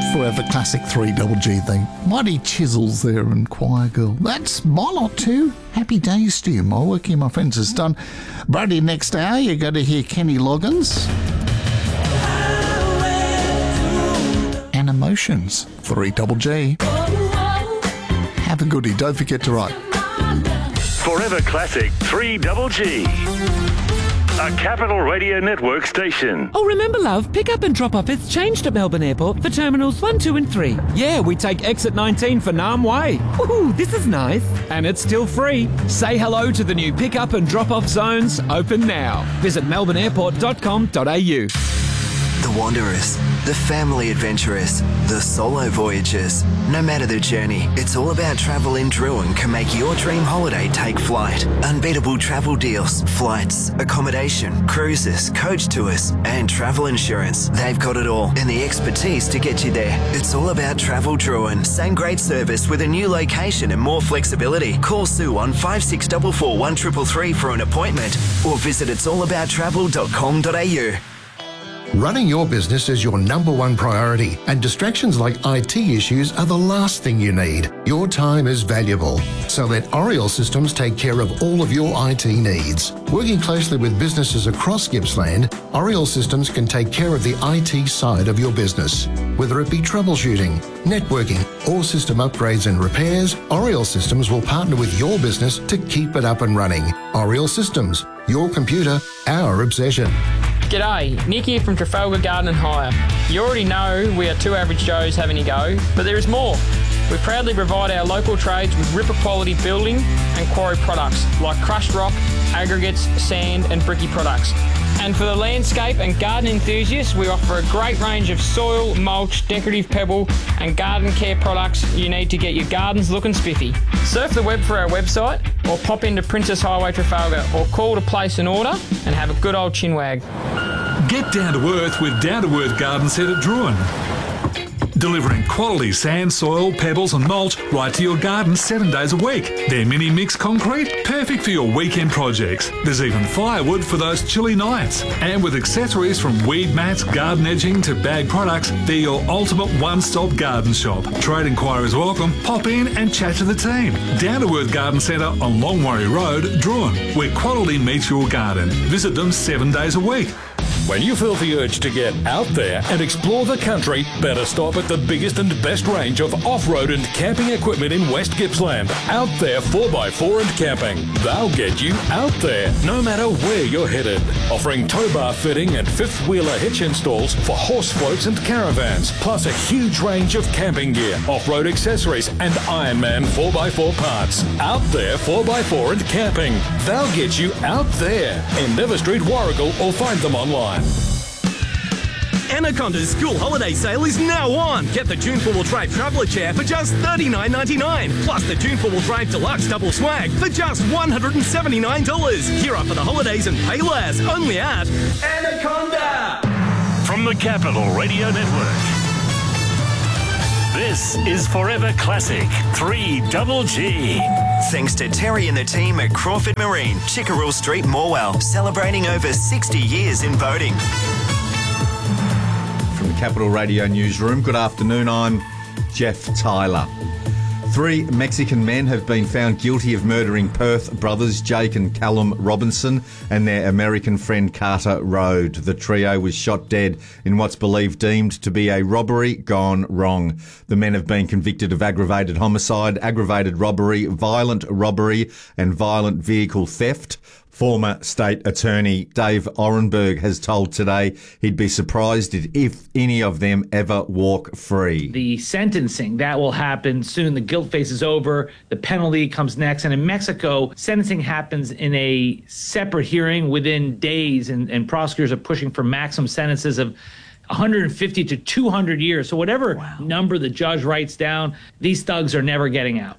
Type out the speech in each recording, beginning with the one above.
Forever Classic 3GG thing. Mighty Chisels there and Choir Girl. That's my lot too. Happy days to you. My work here, my friends, is done. Brady, next hour, you're going to hear Kenny Loggins. And Emotions, 3GG. Have a goodie. Don't forget to write. Forever Classic 3GG. A Capital Radio Network station. Oh, remember, love, pick up and drop off. It's changed at Melbourne Airport for Terminals 1, 2 and 3. Yeah, we take exit 19 for Nam Way. Woohoo, this is nice. And it's still free. Say hello to the new pick up and drop off zones, open now. Visit melbourneairport.com.au. The wanderers, the family adventurers, the solo voyagers. No matter the journey, it's all about travel in Druin can make your dream holiday take flight. Unbeatable travel deals, flights, accommodation, cruises, coach tours, and travel insurance. They've got it all and the expertise to get you there. It's all about Travel Druin. Same great service with a new location and more flexibility. Call Sue on 5644 1333 for an appointment or visit it'sallabouttravel.com.au. Running your business is your number one priority, and distractions like IT issues are the last thing you need. Your time is valuable, so let Oriel Systems take care of all of your IT needs. Working closely with businesses across Gippsland, Oriel Systems can take care of the IT side of your business. Whether it be troubleshooting, networking, or system upgrades and repairs, Oriel Systems will partner with your business to keep it up and running. Oriel Systems, your computer, our obsession. G'day, Nick here from Trafalgar Garden and Hire. You already know we are two average Joes having a go, but there is more. We proudly provide our local trades with ripper quality building and quarry products like crushed rock, aggregates, sand and bricky products. And for the landscape and garden enthusiasts, we offer a great range of soil, mulch, decorative pebble and garden care products you need to get your gardens looking spiffy. Surf the web for our website or pop into Princess Highway Trafalgar or call to place an order and have a good old chinwag. Get down to earth with Down to Earth Garden Set at Druin. Delivering quality sand, soil, pebbles and mulch right to your garden 7 days a week. Their mini mix concrete, perfect for your weekend projects. There's even firewood for those chilly nights. And with accessories from weed mats, garden edging to bag products, they're your ultimate one-stop garden shop. Trade inquiries welcome. Pop in and chat to the team. Down to Earth Garden Centre on Longwarry Road, Druin, where quality meets your garden. Visit them 7 days a week. When you feel the urge to get out there and explore the country, better stop at the biggest and best range of off-road and camping equipment in West Gippsland. Out There 4x4 and Camping. They'll get you out there, no matter where you're headed. Offering tow bar fitting and fifth-wheeler hitch installs for horse floats and caravans, plus a huge range of camping gear, off-road accessories and Ironman 4x4 parts. Out There 4x4 and Camping. They'll get you out there in Never Street, Warragul, or find them online. Anaconda's school holiday sale is now on. Get the June 4-wheel drive traveller chair for just $39.99. Plus the June 4-wheel drive deluxe double swag for just $179. Gear up for the holidays and pay less. Only at Anaconda. From the Capital Radio Network. This is Forever Classic 3GG. Thanks to Terry and the team at Crawford Marine, Chickerell Street, Morwell, celebrating over 60 years in boating. From the Capital Radio Newsroom, good afternoon, I'm Jeff Tyler. 3 Mexican men have been found guilty of murdering Perth brothers Jake and Callum Robinson and their American friend Carter Road. The trio was shot dead in what's deemed to be a robbery gone wrong. The men have been convicted of aggravated homicide, aggravated robbery, violent robbery and violent vehicle theft. Former State Attorney Dave Orenberg has told Today he'd be surprised if any of them ever walk free. The sentencing, that will happen soon. The guilt phase is over. The penalty comes next. And in Mexico, sentencing happens in a separate hearing within days, and prosecutors are pushing for maximum sentences of 150 to 200 years. So whatever number the judge writes down, these thugs are never getting out.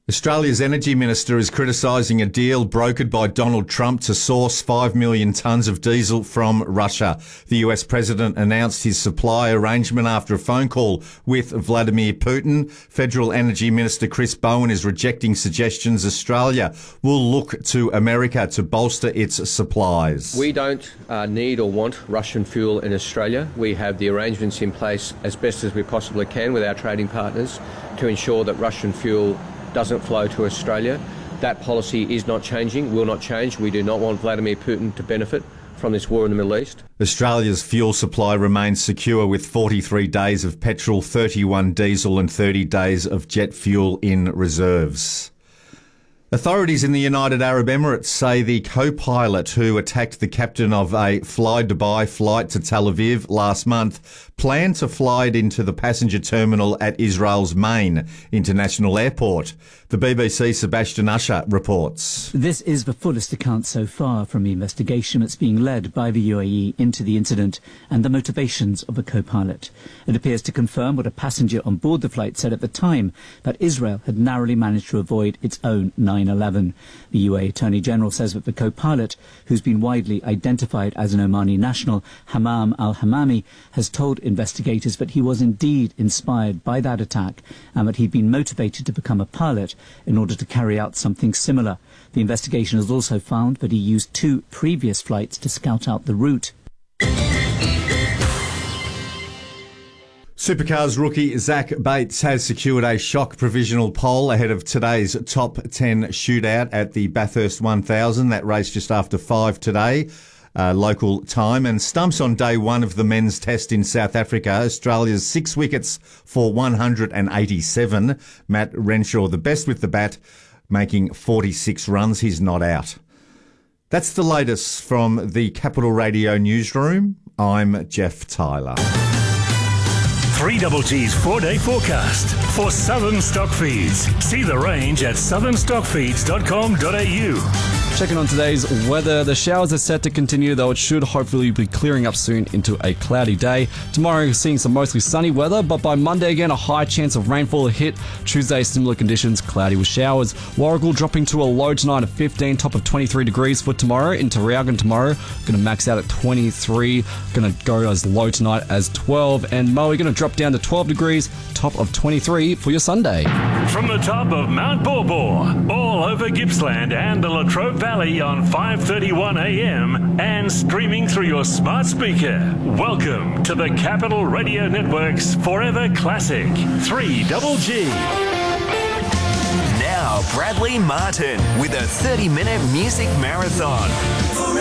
Australia's Energy Minister is criticising a deal brokered by Donald Trump to source 5 million tonnes of diesel from Russia. The US President announced his supply arrangement after a phone call with Vladimir Putin. Federal Energy Minister Chris Bowen is rejecting suggestions Australia will look to America to bolster its supplies. We don't need or want Russian fuel in Australia. We have the arrangements in place as best as we possibly can with our trading partners to ensure that Russian fuel doesn't flow to Australia. That policy is not changing, will not change. We do not want Vladimir Putin to benefit from this war in the Middle East. Australia's fuel supply remains secure with 43 days of petrol, 31 diesel and 30 days of jet fuel in reserves. Authorities in the United Arab Emirates say the co-pilot who attacked the captain of a Fly Dubai flight to Tel Aviv last month planned to fly it into the passenger terminal at Israel's main international airport. The BBC's Sebastian Usher reports. This is the fullest account so far from the investigation that's being led by the UAE into the incident and the motivations of the co-pilot. It appears to confirm what a passenger on board the flight said at the time, that Israel had narrowly managed to avoid its own 9/11. The UAE Attorney General says that the co-pilot, who's been widely identified as an Omani national, Hammam al-Hammami, has told investigators that he was indeed inspired by that attack and that he'd been motivated to become a pilot in order to carry out something similar. The investigation has also found that he used 2 previous flights to scout out the route. Supercars rookie Zach Bates has secured a shock provisional pole ahead of today's top 10 shootout at the Bathurst 1000. That race just after 5 today. Local time, and stumps on day 1 of the men's test in South Africa. Australia's 6 wickets for 187. Matt Renshaw, the best with the bat, making 46 runs. He's not out. That's the latest from the Capital Radio newsroom. I'm Jeff Tyler. 3GG's 4-day forecast for Southern Stock Feeds. See the range at southernstockfeeds.com.au. Checking on today's weather, the showers are set to continue, though it should hopefully be clearing up soon into a cloudy day. Tomorrow, seeing some mostly sunny weather, but by Monday again, a high chance of rainfall hit. Tuesday, similar conditions, cloudy with showers. Warragul dropping to a low tonight of 15, top of 23 degrees for tomorrow. Into Railgun tomorrow, going to max out at 23, going to go as low tonight as 12. And Moe, going to drop down to 12 degrees, top of 23 for your Sunday. From the top of Mount Borbor, all over Gippsland and the Latrobe Valley on 5:31 a.m. and streaming through your smart speaker. Welcome to the Capital Radio Network's Forever Classic 3GG. Now Bradley Martin with a 30-minute music marathon.